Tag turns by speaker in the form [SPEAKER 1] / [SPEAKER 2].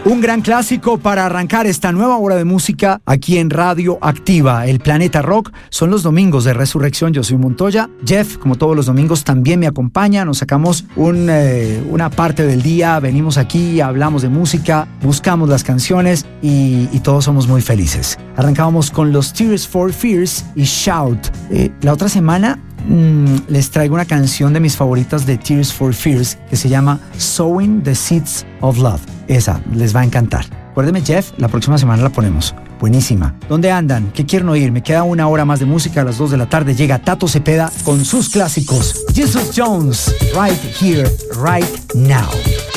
[SPEAKER 1] Un gran clásico para arrancar esta nueva hora de música aquí en Radio Activa, el Planeta Rock. Son los domingos de Resurrección. Yo soy Montoya. Jeff, como todos los domingos, también me acompaña. Nos sacamos una parte del día. Venimos aquí, hablamos de música, buscamos las canciones y todos somos muy felices. Arrancábamos con los Tears for Fears y Shout. La otra semana les traigo una canción de mis favoritas de Tears for Fears que se llama Sowing the Seeds of Love. Esa les va a encantar. Acuérdeme, Jeff, la próxima semana la ponemos. Buenísima. ¿Dónde andan? ¿Qué quieren oír? Me queda una hora más de música. A las 2 de la tarde llega Tato Cepeda con sus clásicos. Jesus Jones, Right Here, Right Now.